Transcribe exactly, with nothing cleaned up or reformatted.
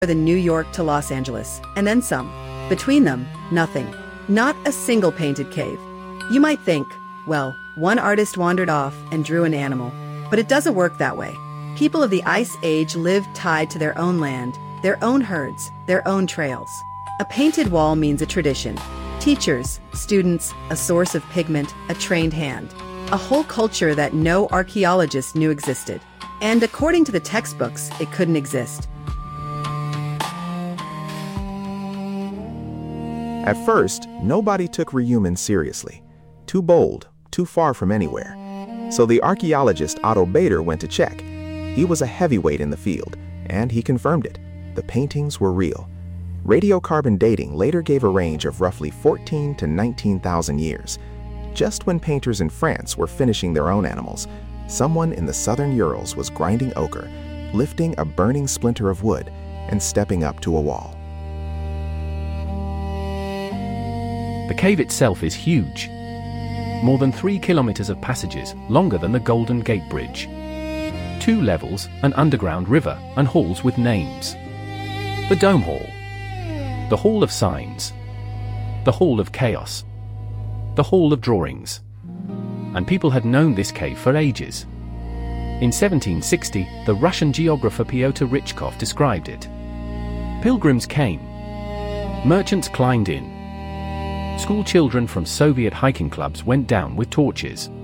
than New York to Los Angeles, and then some. Between them, nothing. Not a single painted cave. You might think, well, one artist wandered off and drew an animal. But it doesn't work that way. People of the Ice Age lived tied to their own land, their own herds, their own trails. A painted wall means a tradition. Teachers, students, a source of pigment, a trained hand. A whole culture that no archaeologist knew existed. And according to the textbooks, it couldn't exist. At first, nobody took Reumen seriously. Too bold, too far from anywhere. So the archaeologist Otto Bader went to check. He was a heavyweight in the field, and he confirmed it. The paintings were real. Radiocarbon dating later gave a range of roughly fourteen to nineteen thousand years. Just when painters in France were finishing their own animals, someone in the southern Urals was grinding ochre, lifting a burning splinter of wood, and stepping up to a wall. The cave itself is huge. More than three kilometers of passages, longer than the Golden Gate Bridge. Two levels, an underground river, and halls with names. The Dome Hall. The Hall of Signs. The Hall of Chaos. The Hall of Drawings. And people had known this cave for ages. In seventeen sixty, the Russian geographer Pyotr Rychkov described it. Pilgrims came. Merchants climbed in. School children from Soviet hiking clubs went down with torches.